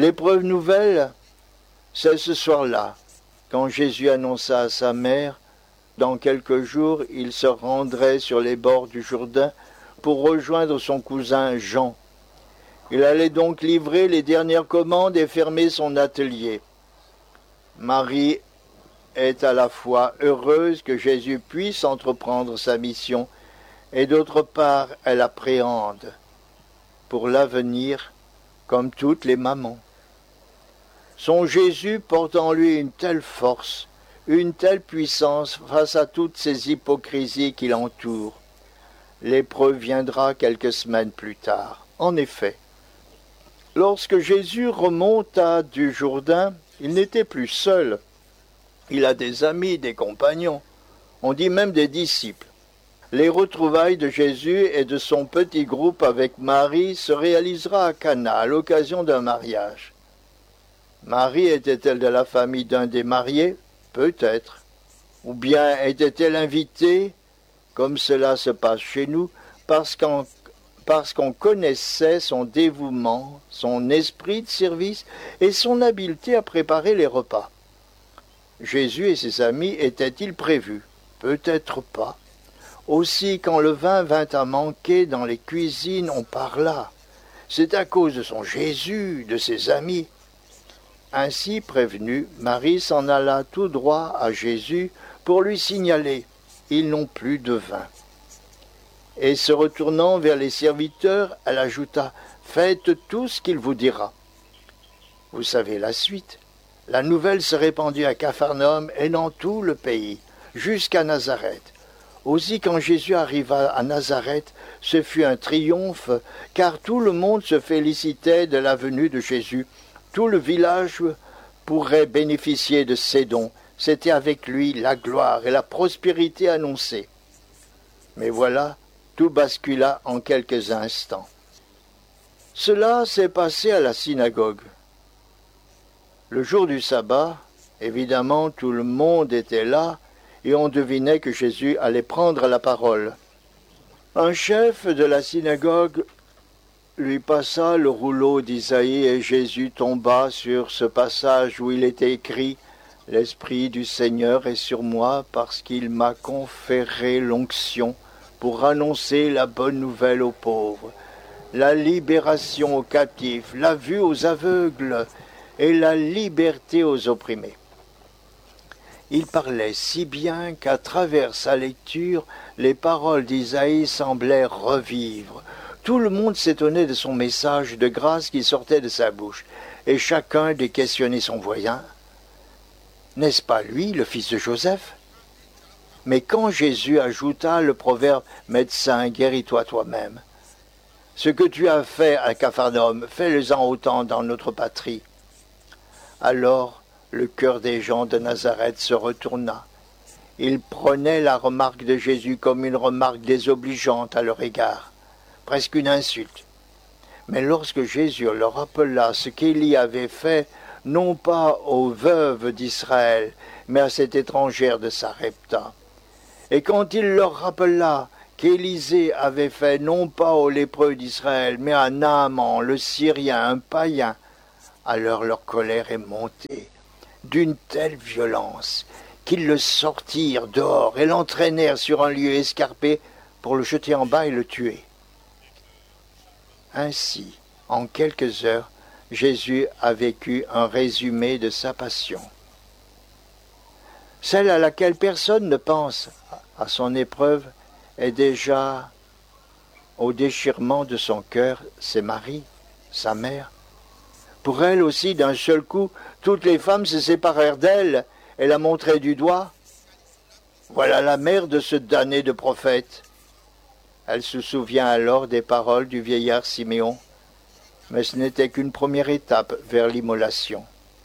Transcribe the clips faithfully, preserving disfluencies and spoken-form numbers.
L'épreuve nouvelle, c'est ce soir-là, quand Jésus annonça à sa mère, dans quelques jours, il se rendrait sur les bords du Jourdain pour rejoindre son cousin Jean. Il allait donc livrer les dernières commandes et fermer son atelier. Marie est à la fois heureuse que Jésus puisse entreprendre sa mission et d'autre part, elle appréhende pour l'avenir comme toutes les mamans. Son Jésus porte en lui une telle force, une telle puissance face à toutes ces hypocrisies qui l'entourent. L'épreuve viendra quelques semaines plus tard. En effet, lorsque Jésus remonta du Jourdain, il n'était plus seul. Il a des amis, des compagnons, on dit même des disciples. Les retrouvailles de Jésus et de son petit groupe avec Marie se réalisera à Cana à l'occasion d'un mariage. Marie était-elle de la famille d'un des mariés? Peut-être. Ou bien était-elle invitée, comme cela se passe chez nous, parce qu'on, parce qu'on connaissait son dévouement, son esprit de service et son habileté à préparer les repas. Jésus et ses amis étaient-ils prévus? Peut-être pas. Aussi, quand le vin vint à manquer dans les cuisines, on parla. C'est à cause de son Jésus, de ses amis. Ainsi prévenue, Marie s'en alla tout droit à Jésus pour lui signaler « Ils n'ont plus de vin ». Et se retournant vers les serviteurs, elle ajouta « Faites tout ce qu'il vous dira ». Vous savez la suite. La nouvelle se répandit à Capharnaüm et dans tout le pays, jusqu'à Nazareth. Aussi, quand Jésus arriva à Nazareth, ce fut un triomphe, car tout le monde se félicitait de la venue de Jésus. Tout le village pourrait bénéficier de ses dons. C'était avec lui la gloire et la prospérité annoncées. Mais voilà, tout bascula en quelques instants. Cela s'est passé à la synagogue. Le jour du sabbat, évidemment, tout le monde était là, et on devinait que Jésus allait prendre la parole. Un chef de la synagogue lui passa le rouleau d'Isaïe et Jésus tomba sur ce passage où il était écrit « L'Esprit du Seigneur est sur moi parce qu'il m'a conféré l'onction pour annoncer la bonne nouvelle aux pauvres, la libération aux captifs, la vue aux aveugles et la liberté aux opprimés. » Il parlait si bien qu'à travers sa lecture, les paroles d'Isaïe semblaient revivre. Tout le monde s'étonnait de son message de grâce qui sortait de sa bouche, et chacun de questionner son voisin. N'est-ce pas lui, le fils de Joseph? Mais quand Jésus ajouta le proverbe « Médecin, guéris-toi toi-même », ce que tu as fait à Capharnaüm, fais-le-en autant dans notre patrie. Alors, le cœur des gens de Nazareth se retourna. Ils prenaient la remarque de Jésus comme une remarque désobligeante à leur égard, presque une insulte. Mais lorsque Jésus leur rappela ce qu'Élie avait fait, non pas aux veuves d'Israël, mais à cette étrangère de Sarepta, et quand il leur rappela qu'Élisée avait fait non pas aux lépreux d'Israël, mais à Naaman, le Syrien, un païen, alors leur colère est montée d'une telle violence qu'ils le sortirent dehors et l'entraînèrent sur un lieu escarpé pour le jeter en bas et le tuer. Ainsi, en quelques heures, Jésus a vécu un résumé de sa passion. Celle à laquelle personne ne pense à son épreuve est déjà au déchirement de son cœur, c'est Marie, sa mère. Pour elle aussi, d'un seul coup, toutes les femmes se séparèrent d'elle et la montraient du doigt. Voilà la mère de ce damné de prophète. Elle se souvient alors des paroles du vieillard Siméon, mais ce n'était qu'une première étape vers l'immolation.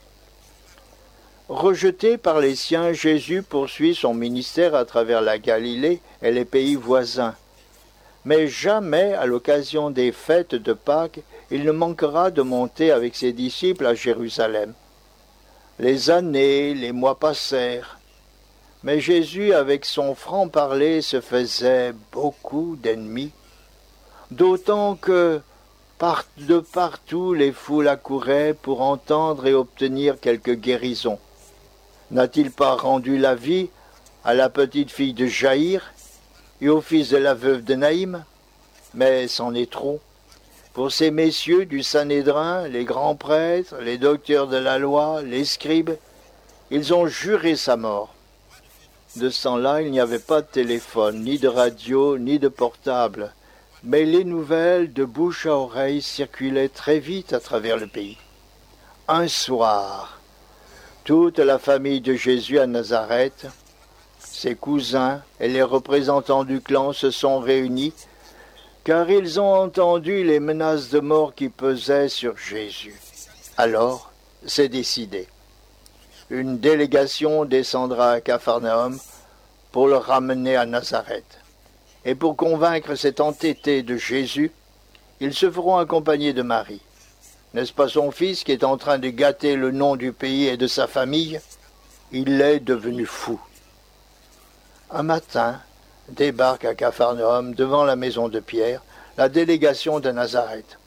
Rejeté par les siens, Jésus poursuit son ministère à travers la Galilée et les pays voisins. Mais jamais, à l'occasion des fêtes de Pâques, il ne manquera de monter avec ses disciples à Jérusalem. Les années, les mois passèrent, mais Jésus, avec son franc-parler, se faisait beaucoup d'ennemis, d'autant que, Par de partout, les foules accouraient pour entendre et obtenir quelque guérison. N'a-t-il pas rendu la vie à la petite fille de Jaïr et au fils de la veuve de Naïm? Mais c'en est trop. Pour ces messieurs du Sanhédrin, les grands prêtres, les docteurs de la loi, les scribes, ils ont juré sa mort. De ce temps-là, il n'y avait pas de téléphone, ni de radio, ni de portable. Mais les nouvelles de bouche à oreille circulaient très vite à travers le pays. Un soir, toute la famille de Jésus à Nazareth, ses cousins et les représentants du clan se sont réunis car ils ont entendu les menaces de mort qui pesaient sur Jésus. Alors, c'est décidé. Une délégation descendra à Capharnaüm pour le ramener à Nazareth. Et pour convaincre cet entêté de Jésus, ils se feront accompagner de Marie. N'est-ce pas son fils qui est en train de gâter le nom du pays et de sa famille? Il est devenu fou. Un matin, débarque à Capharnaüm, devant la maison de Pierre, la délégation de Nazareth.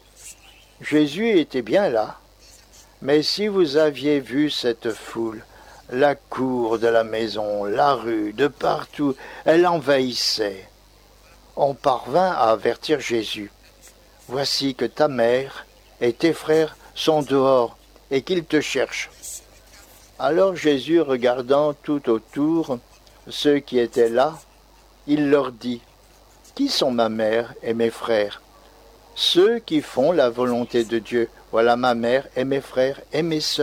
Jésus était bien là, mais si vous aviez vu cette foule, la cour de la maison, la rue, de partout, elle envahissait. On parvint à avertir Jésus. « Voici que ta mère et tes frères sont dehors et qu'ils te cherchent. » Alors Jésus, regardant tout autour ceux qui étaient là, il leur dit, « Qui sont ma mère et mes frères? Ceux qui font la volonté de Dieu. Voilà ma mère et mes frères et mes sœurs. »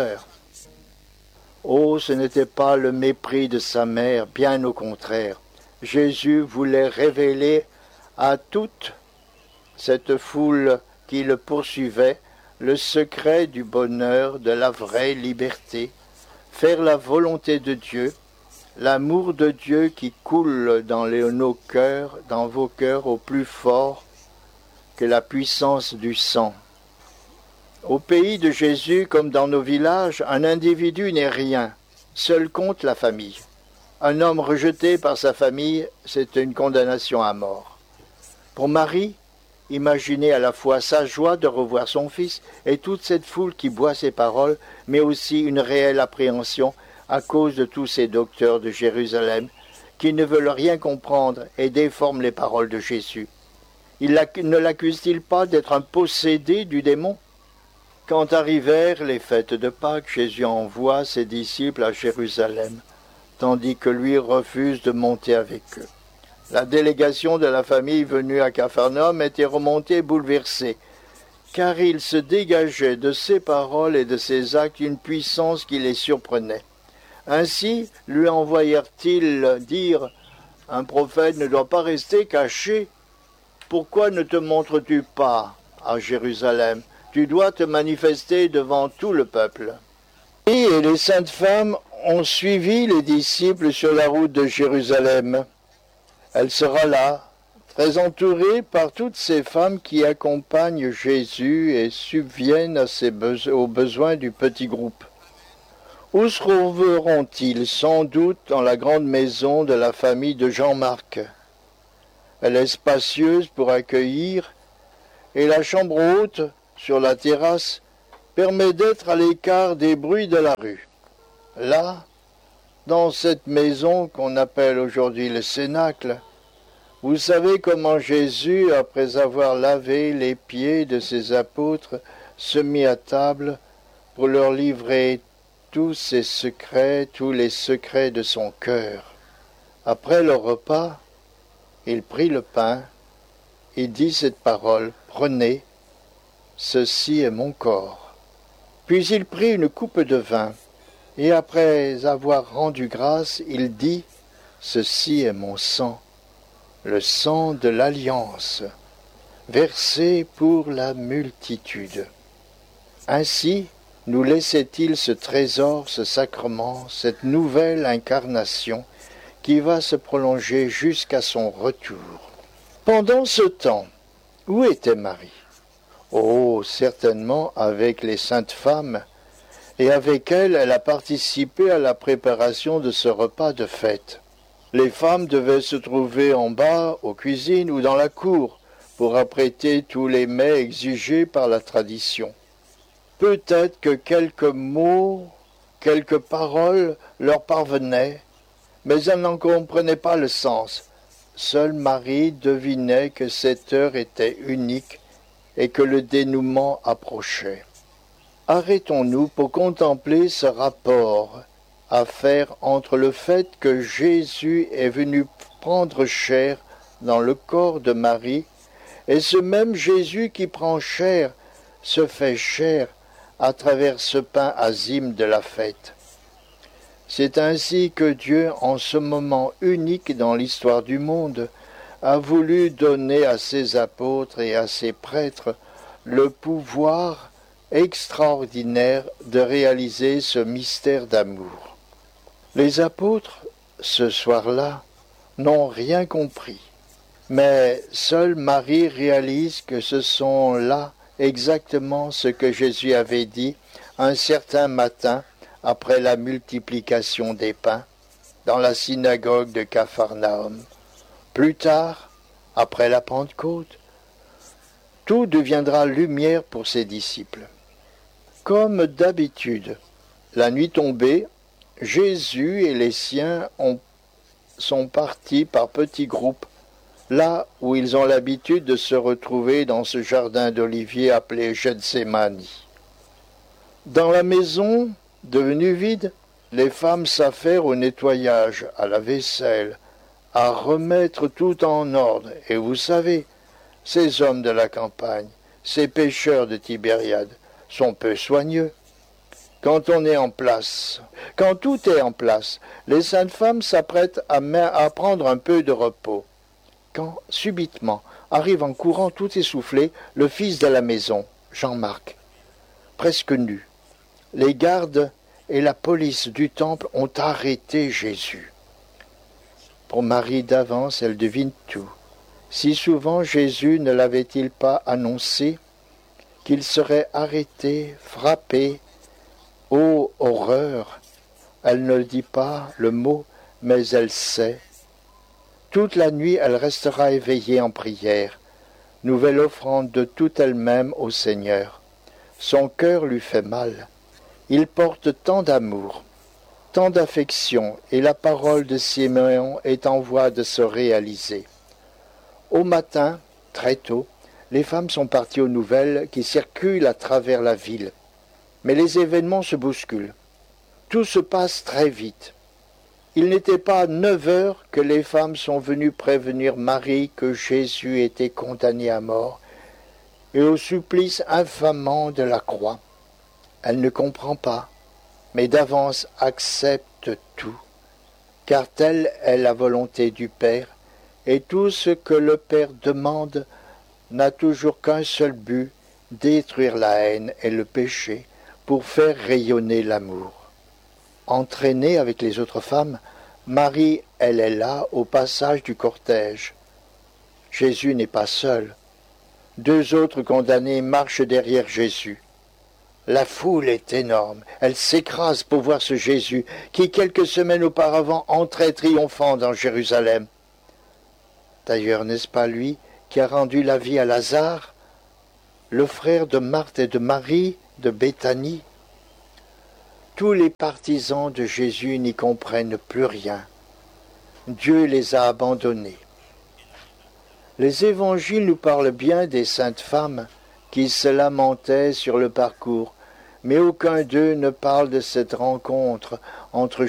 Oh, ce n'était pas le mépris de sa mère, bien au contraire. Jésus voulait révéler à toute cette foule qui le poursuivait le secret du bonheur, de la vraie liberté, faire la volonté de Dieu, l'amour de Dieu qui coule dans les, nos cœurs, dans vos cœurs au plus fort que la puissance du sang. Au pays de Jésus, comme dans nos villages, un individu n'est rien, seul compte la famille. Un homme rejeté par sa famille, c'est une condamnation à mort. Pour Marie, imaginez à la fois sa joie de revoir son fils et toute cette foule qui boit ses paroles, mais aussi une réelle appréhension à cause de tous ces docteurs de Jérusalem qui ne veulent rien comprendre et déforment les paroles de Jésus. Il ne l'accuse-t-il pas d'être un possédé du démon? Quand arrivèrent les fêtes de Pâques, Jésus envoie ses disciples à Jérusalem, tandis que lui refuse de monter avec eux. La délégation de la famille venue à Capharnaüm était remontée bouleversée, car il se dégageait de ses paroles et de ses actes une puissance qui les surprenait. Ainsi lui envoyèrent-ils dire « Un prophète ne doit pas rester caché. Pourquoi ne te montres-tu pas à Jérusalem? Tu dois te manifester devant tout le peuple. » Et les saintes femmes ont suivi les disciples sur la route de Jérusalem. Elle sera là, très entourée par toutes ces femmes qui accompagnent Jésus et subviennent à ses be- aux besoins du petit groupe. Où se trouveront-ils? Sans doute dans la grande maison de la famille de Jean-Marc. Elle est spacieuse pour accueillir, et la chambre haute, sur la terrasse, permet d'être à l'écart des bruits de la rue. Là, dans cette maison qu'on appelle aujourd'hui le Cénacle, vous savez comment Jésus, après avoir lavé les pieds de ses apôtres, se mit à table pour leur livrer tous ses secrets, tous les secrets de son cœur. Après le repas, il prit le pain et dit cette parole, « Prenez, ceci est mon corps. » Puis il prit une coupe de vin, et après avoir rendu grâce, il dit, « Ceci est mon sang, le sang de l'alliance, versé pour la multitude. » Ainsi nous laissait-il ce trésor, ce sacrement, cette nouvelle incarnation qui va se prolonger jusqu'à son retour. Pendant ce temps, où était Marie? Oh, certainement avec les saintes femmes, et avec elles, elle a participé à la préparation de ce repas de fête. Les femmes devaient se trouver en bas, aux cuisines ou dans la cour, pour apprêter tous les mets exigés par la tradition. Peut-être que quelques mots, quelques paroles leur parvenaient, mais elles n'en comprenaient pas le sens. Seule Marie devinait que cette heure était unique et que le dénouement approchait. Arrêtons-nous pour contempler ce rapport à faire entre le fait que Jésus est venu prendre chair dans le corps de Marie et ce même Jésus qui prend chair se fait chair à travers ce pain azime de la fête. C'est ainsi que Dieu, en ce moment unique dans l'histoire du monde, a voulu donner à ses apôtres et à ses prêtres le pouvoir extraordinaire de réaliser ce mystère d'amour. Les apôtres, ce soir-là, n'ont rien compris, mais seule Marie réalise que ce sont là exactement ce que Jésus avait dit un certain matin après la multiplication des pains dans la synagogue de Capharnaüm. Plus tard, après la Pentecôte, tout deviendra lumière pour ses disciples. Comme d'habitude, la nuit tombée, Jésus et les siens ont, sont partis par petits groupes, là où ils ont l'habitude de se retrouver dans ce jardin d'oliviers appelé Gethsémani. Dans la maison, devenue vide, les femmes s'affairent au nettoyage, à la vaisselle, à remettre tout en ordre. Et vous savez, ces hommes de la campagne, ces pêcheurs de Tibériade, sont peu soigneux. Quand on est en place, quand tout est en place, les saintes femmes s'apprêtent à, à prendre un peu de repos. Quand, subitement, arrive en courant tout essoufflé le fils de la maison, Jean-Marc, presque nu. Les gardes et la police du temple ont arrêté Jésus. Pour Marie d'avance, elle devine tout. Si souvent Jésus ne l'avait-il pas annoncé qu'il serait arrêté, frappé? Ô horreur! Elle ne dit pas le mot, mais elle sait. Toute la nuit, elle restera éveillée en prière, nouvelle offrande de toute elle-même au Seigneur. Son cœur lui fait mal. Il porte tant d'amour, tant d'affection, et la parole de Simeon est en voie de se réaliser. Au matin, très tôt, les femmes sont parties aux nouvelles qui circulent à travers la ville. Mais les événements se bousculent. Tout se passe très vite. Il n'était pas neuf heures que les femmes sont venues prévenir Marie que Jésus était condamné à mort et au supplice infamant de la croix. Elle ne comprend pas, mais d'avance accepte tout, car telle est la volonté du Père, et tout ce que le Père demande n'a toujours qu'un seul but, détruire la haine et le péché pour faire rayonner l'amour. Entraînée avec les autres femmes, Marie, elle est là au passage du cortège. Jésus n'est pas seul. Deux autres condamnés marchent derrière Jésus. La foule est énorme. Elle s'écrase pour voir ce Jésus qui, quelques semaines auparavant, entrait triomphant dans Jérusalem. D'ailleurs, n'est-ce pas lui qui a rendu la vie à Lazare, le frère de Marthe et de Marie de Béthanie? Tous les partisans de Jésus n'y comprennent plus rien. Dieu les a abandonnés. Les évangiles nous parlent bien des saintes femmes qui se lamentaient sur le parcours, mais aucun d'eux ne parle de cette rencontre entre